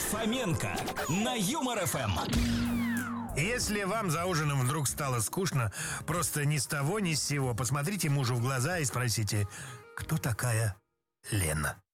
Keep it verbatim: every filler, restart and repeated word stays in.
Фоменко на Юмор эф эм. Если вам за ужином вдруг стало скучно, просто ни с того ни с сего, посмотрите мужу в глаза и спросите, кто такая Лена?